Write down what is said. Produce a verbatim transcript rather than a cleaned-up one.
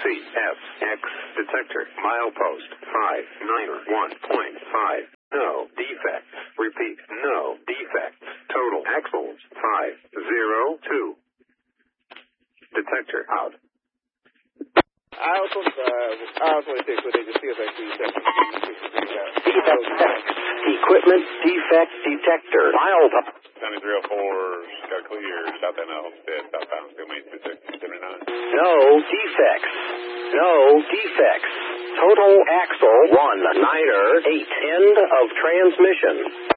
F X detector milepost five nine one point five. No defects. Repeat, no defects. Total axles five zero two. Detector out. Aisle twenty-five, aisle twenty-six, what they just see if I see seven. Defect X, equipment defect detector, file. County three oh four, got clear, southbound Homestead, southbound, still main two six seventy-nine. No defects. No defects. Total axle one, niner, eight. End of transmission.